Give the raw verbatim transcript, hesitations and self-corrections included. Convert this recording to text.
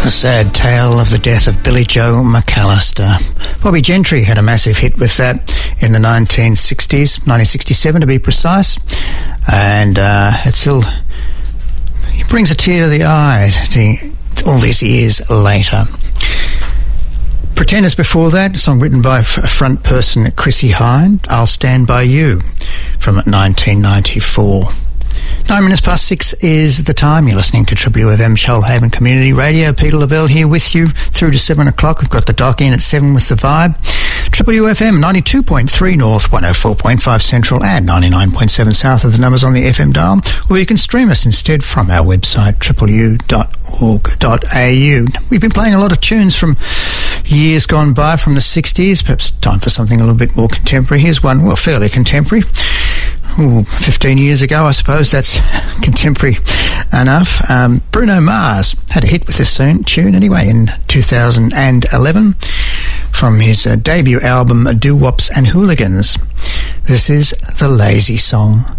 The sad tale of the death of Billy Joe McAllister. Bobby Gentry had a massive hit with that in the nineteen sixties, nineteen sixty-seven to be precise, and uh, it still it brings a tear to the eye to, all these years later. Pretenders before that, a song written by f- front person Chrissie Hynde, I'll Stand By You, from nineteen ninety-four. Nine minutes past six is the time. You're listening to Triple U F M Shoalhaven Community Radio. Peter Lavelle here with you through to seven o'clock. We've got the dock in at seven with the vibe. Triple U F M ninety-two point three North, one oh four point five Central and ninety-nine point seven South are the numbers on the F M dial. Or you can stream us instead from our website, triple u dot org dot a u. We've been playing a lot of tunes from years gone by from the sixties. Perhaps time for something a little bit more contemporary. Here's one, well, fairly contemporary. Ooh, fifteen years ago, I suppose that's contemporary enough. Um, Bruno Mars had a hit with this tune anyway in two thousand eleven from his uh, debut album Doo Wops and Hooligans. This is The Lazy Song.